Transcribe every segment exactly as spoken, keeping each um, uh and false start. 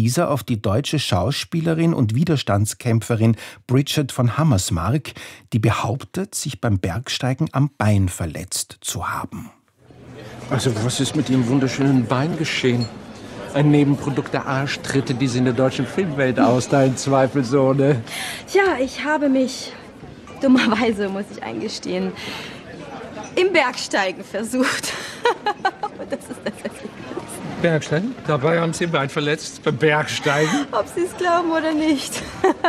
dieser auf die deutsche Schauspielerin und Widerstandskämpferin Bridget von Hammersmark, die behauptet, sich beim Bergsteigen am Bein verletzt zu haben. Also, was ist mit Ihrem wunderschönen Bein geschehen? Ein Nebenprodukt der Arschtritte, die Sie in der deutschen Filmwelt austeilen, zweifelsohne. Tja, ich habe mich, dummerweise muss ich eingestehen, im Bergsteigen versucht. Das ist das Ergebnis. Bergsteigen? Dabei haben Sie Ihr Bein verletzt? Beim Bergsteigen? Ob Sie es glauben oder nicht.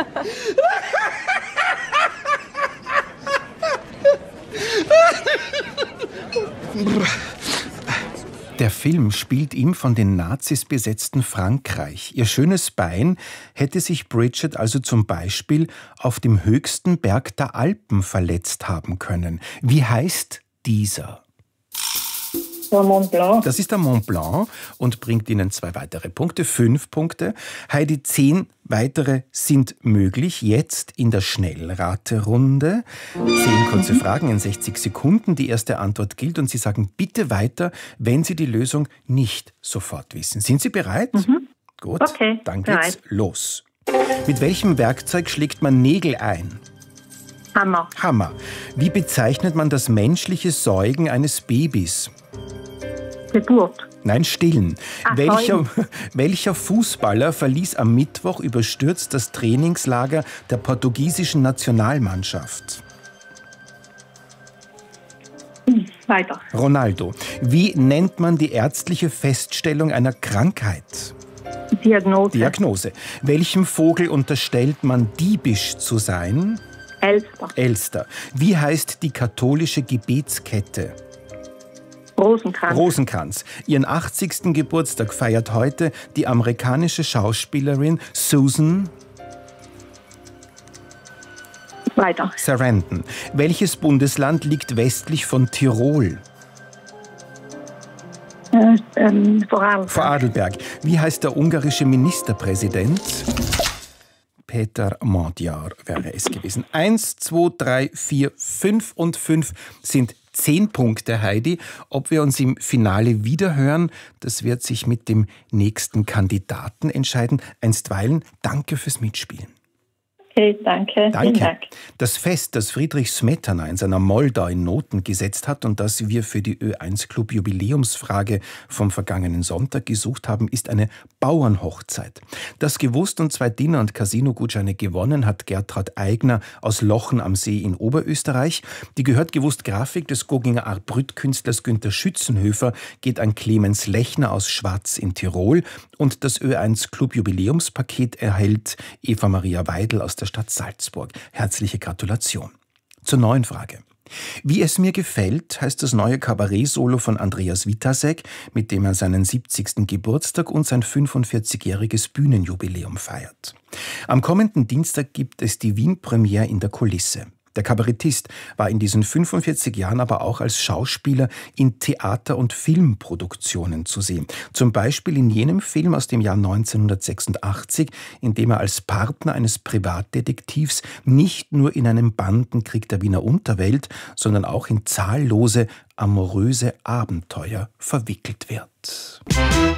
Der Film spielt ihm von den Nazis besetzten Frankreich. Ihr schönes Bein hätte sich Bridget also zum Beispiel auf dem höchsten Berg der Alpen verletzt haben können. Wie heißt dieser? Der Mont Blanc. Das ist der Mont Blanc und bringt Ihnen zwei weitere Punkte, fünf Punkte. Heidi, zehn weitere sind möglich, jetzt in der Schnellraterunde. Zehn kurze Fragen in sechzig Sekunden. Die erste Antwort gilt und Sie sagen bitte weiter, wenn Sie die Lösung nicht sofort wissen. Sind Sie bereit? Mhm. Gut, okay, dann geht's bereit. los. Mit welchem Werkzeug schlägt man Nägel ein? Hammer. Hammer. Wie bezeichnet man das menschliche Säugen eines Babys? Geburt. Nein, stillen. Ach, welcher, welcher Fußballer verließ am Mittwoch überstürzt das Trainingslager der portugiesischen Nationalmannschaft? Weiter. Ronaldo. Wie nennt man die ärztliche Feststellung einer Krankheit? Diagnose. Diagnose. Welchem Vogel unterstellt man diebisch zu sein? Elster. Elster. Wie heißt die katholische Gebetskette? Rosenkranz. Rosenkranz. Ihren achtzigsten Geburtstag feiert heute die amerikanische Schauspielerin Susan Weiter. Sarandon. Welches Bundesland liegt westlich von Tirol? Äh, ähm, Vorarlberg. Vorarlberg. Wie heißt der ungarische Ministerpräsident? Peter Mondjar wäre es gewesen. Eins, zwei, drei, vier, fünf und fünf sind zehn Punkte, Heidi. Ob wir uns im Finale wiederhören, das wird sich mit dem nächsten Kandidaten entscheiden. Einstweilen, danke fürs Mitspielen. Okay, danke. Danke. Vielen Dank. Das Fest, das Friedrich Smetana in seiner Moldau in Noten gesetzt hat und das wir für die Ö eins Club Jubiläumsfrage vom vergangenen Sonntag gesucht haben, ist eine Bauernhochzeit. Das gewusst und zwei Dinner- und Casino-Gutscheine gewonnen hat Gertrud Eigner aus Lochen am See in Oberösterreich. Die gehört gewusst Grafik des Gogginger Art-Brütt-Künstlers Günter Schützenhöfer geht an Clemens Lechner aus Schwaz in Tirol und das Ö eins Club Jubiläumspaket erhält Eva Maria Weidel aus der Stadt Salzburg. Herzliche Gratulation. Zur neuen Frage. Wie es mir gefällt, heißt das neue Kabarett-Solo von Andreas Witasek, mit dem er seinen siebzigsten Geburtstag und sein fünfundvierzigjähriges Bühnenjubiläum feiert. Am kommenden Dienstag gibt es die Wien-Premiere in der Kulisse. Der Kabarettist war in diesen fünfundvierzig Jahren aber auch als Schauspieler in Theater- und Filmproduktionen zu sehen. Zum Beispiel in jenem Film aus dem Jahr neunzehnhundertsechsundachtzig, in dem er als Partner eines Privatdetektivs nicht nur in einen Bandenkrieg der Wiener Unterwelt, sondern auch in zahllose amoröse Abenteuer verwickelt wird.